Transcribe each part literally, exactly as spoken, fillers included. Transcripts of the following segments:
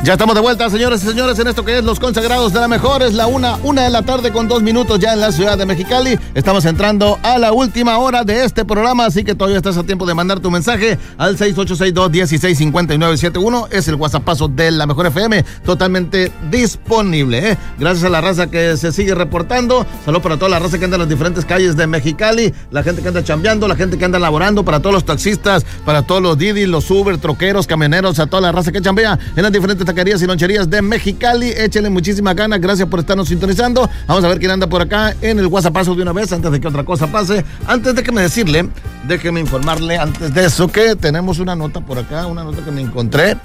Ya estamos de vuelta, señores y señores, en esto que es Los Consagrados de la Mejor. Es la una, una de la tarde con dos minutos ya en la ciudad de Mexicali. Estamos entrando a la última hora de este programa, así que todavía estás a tiempo de mandar tu mensaje al seis ocho seis dos, uno seis cinco nueve siete uno. Es el WhatsAppazo de la Mejor F M, totalmente disponible, ¿eh? Gracias a la raza que se sigue reportando. Saludos para toda la raza que anda en las diferentes calles de Mexicali, la gente que anda chambeando, la gente que anda laborando, para todos los taxistas, para todos los Didi, los Uber, troqueros, camioneros, a toda la raza que chambea en las diferentes taquerías y loncherías de Mexicali. Échenle muchísimas ganas, gracias por estarnos sintonizando. Vamos a ver quién anda por acá en el WhatsAppazo de una vez, antes de que otra cosa pase. Antes de que me decirle, déjeme informarle antes de eso que tenemos una nota por acá, una nota que me encontré,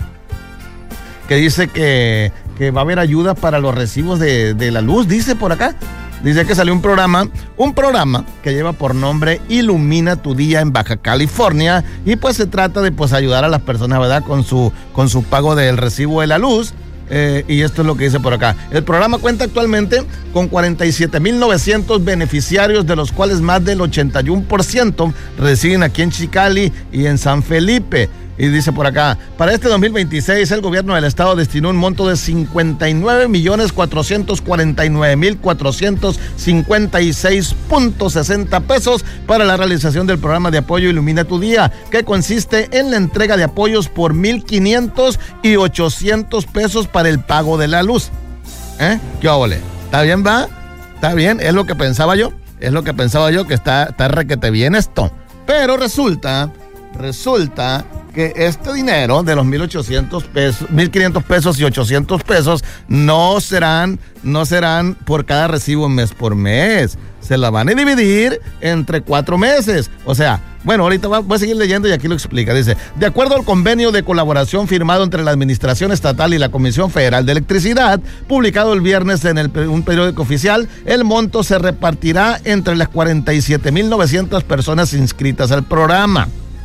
que dice que, que va a haber ayuda para los recibos de, de la luz, dice por acá. Dice que salió un programa, un programa que lleva por nombre Ilumina tu Día en Baja California, y pues se trata de pues ayudar a las personas, ¿verdad? Con su, con su pago del recibo de la luz. Eh, y esto es lo que dice por acá. El programa cuenta actualmente con cuarenta y siete mil novecientos beneficiarios, de los cuales más del ochenta y uno por ciento residen aquí en Mexicali y en San Felipe. Y dice por acá, para este dos mil veintiséis el gobierno del estado destinó un monto de cincuenta y nueve millones cuatrocientos cuarenta y nueve mil cuatrocientos cincuenta y seis punto sesenta pesos para la realización del programa de apoyo Ilumina tu Día, que consiste en la entrega de apoyos por mil quinientos y ochocientos pesos para el pago de la luz. ¿Eh? ¿Qué óvole? ¿Está bien, va? ¿Está bien? Es lo que pensaba yo. Es lo que pensaba yo, que está, está requete bien esto. Pero resulta, resulta... que este dinero de los mil ochocientos pesos, mil quinientos pesos y ochocientos pesos no serán, no serán por cada recibo mes por mes. Se la van a dividir entre cuatro meses. O sea, bueno, ahorita voy a seguir leyendo y aquí lo explica. Dice, de acuerdo al convenio de colaboración firmado entre la Administración Estatal y la Comisión Federal de Electricidad, publicado el viernes en el, un periódico oficial, el monto se repartirá entre las cuarenta y siete mil novecientas personas inscritas al programa.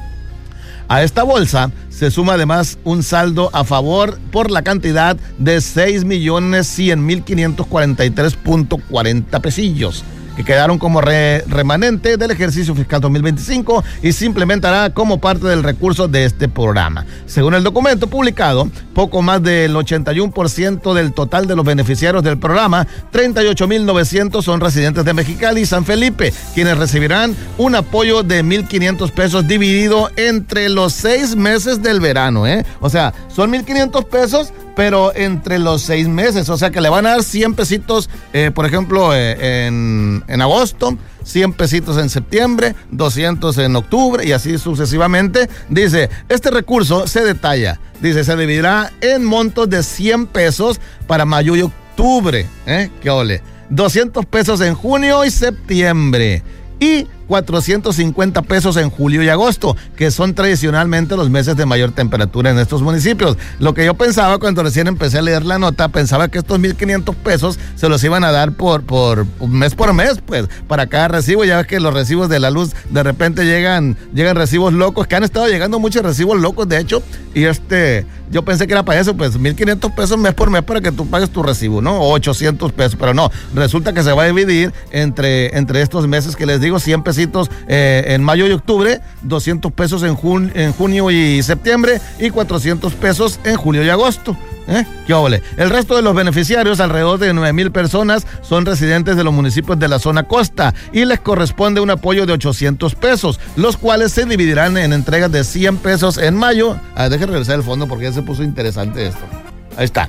A esta bolsa se suma además un saldo a favor por la cantidad de seis millones cien mil quinientos cuarenta y tres punto cuarenta pesillos, que quedaron como re, remanente del ejercicio fiscal dos mil veinticinco y se implementará como parte del recurso de este programa. Según el documento publicado, poco más del ochenta y uno por ciento del total de los beneficiarios del programa, treinta y ocho mil novecientos, son residentes de Mexicali y San Felipe, quienes recibirán un apoyo de mil quinientos pesos dividido entre los seis meses del verano, ¿eh? O sea, son mil quinientos pesos, pero entre los seis meses, o sea que le van a dar cien pesitos, eh, por ejemplo, eh, en, en agosto, cien pesitos en septiembre, doscientos en octubre y así sucesivamente. Dice, este recurso se detalla, dice, se dividirá en montos de cien pesos para mayo y octubre, ¿eh? ¿Qué ole? doscientos pesos en junio y septiembre y cuatrocientos cincuenta pesos en julio y agosto, que son tradicionalmente los meses de mayor temperatura en estos municipios. Lo que yo pensaba cuando recién empecé a leer la nota, pensaba que estos mil quinientos pesos se los iban a dar por, por mes por mes, pues, para cada recibo. Ya ves que los recibos de la luz de repente llegan, llegan recibos locos, que han estado llegando muchos recibos locos, de hecho, y este, yo pensé que era para eso, pues, mil quinientos pesos mes por mes para que tú pagues tu recibo, ¿no? O ochocientos pesos, pero no, resulta que se va a dividir entre, entre estos meses que les digo, cien pesos Eh, en mayo y octubre, doscientos pesos en, jun- en junio y septiembre y cuatrocientos pesos en julio y agosto. ¿Eh? ¿Qué óvole? El resto de los beneficiarios, alrededor de nueve mil personas, son residentes de los municipios de la zona costa y les corresponde un apoyo de ochocientos pesos, los cuales se dividirán en entregas de cien pesos en mayo. Ah, deje regresar el fondo porque ya se puso interesante esto. Ahí está.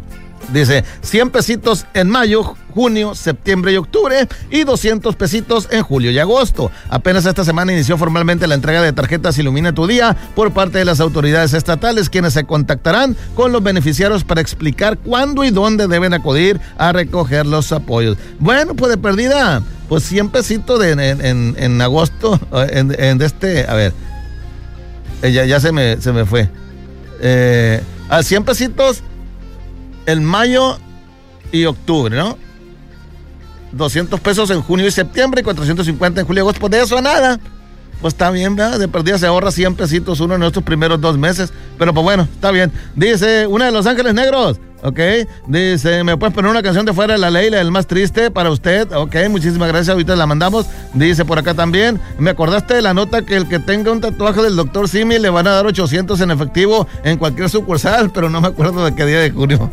Dice, cien pesitos en mayo, junio, septiembre y octubre y doscientos pesitos en julio y agosto. Apenas esta semana inició formalmente la entrega de tarjetas Ilumina tu Día por parte de las autoridades estatales, quienes se contactarán con los beneficiarios para explicar cuándo y dónde deben acudir a recoger los apoyos. Bueno, pues de perdida, pues cien pesitos de, en, en, en agosto, en, en este, a ver, ya, ya se, me, se me fue. Eh, a cien pesitos en mayo y octubre, ¿no? doscientos pesos en junio y septiembre y cuatrocientos cincuenta en julio y agosto. Pues de eso a nada. Pues está bien, ¿verdad? De perdida se ahorra cien pesitos uno en estos primeros dos meses. Pero pues bueno, está bien. Dice, una de Los Ángeles Negros. Ok, dice, ¿me puedes poner una canción de Fuera de la Ley, la del más triste para usted? Ok, muchísimas gracias, ahorita la mandamos. Dice por acá también, me acordaste de la nota que el que tenga un tatuaje del doctor Simi le van a dar ochocientos en efectivo en cualquier sucursal, pero no me acuerdo de qué día de junio.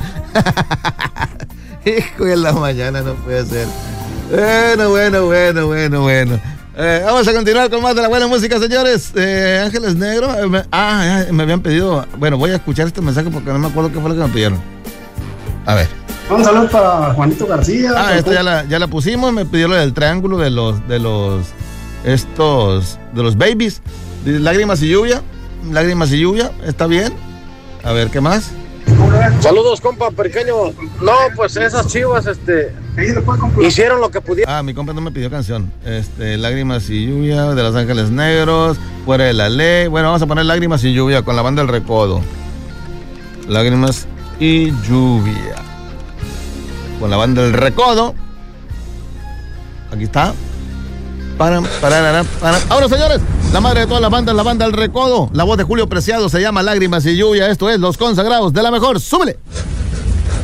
Hijo de la mañana, no puede ser. Bueno, bueno, bueno, bueno, bueno. Eh, vamos a continuar con más de la buena música, señores. Eh, Ángeles Negro. Eh, me, ah, me habían pedido. Bueno, voy a escuchar este mensaje porque no me acuerdo qué fue lo que me pidieron. A ver. Un saludo para Juanito García. Ah, esta ya la, ya la pusimos. Me pidieron el triángulo de los, de los, estos, de los babies. Lágrimas y lluvia. Lágrimas y lluvia. ¿Está bien? A ver, ¿qué más? Saludos, compa, pequeño. No, pues esas Chivas, este, hicieron lo que pudieron. Ah, mi compa no me pidió canción. Este, Lágrimas y lluvia de Los Ángeles Negros, Fuera de la Ley. Bueno, vamos a poner Lágrimas y lluvia con la banda El Recodo. Lágrimas y lluvia con la banda El Recodo. Aquí está. Para, para, para. Ahora, señores, la madre de todas las bandas, la banda El Recodo. La voz de Julio Preciado se llama Lágrimas y lluvia. Esto es Los Consagrados de la Mejor. ¡Súbele!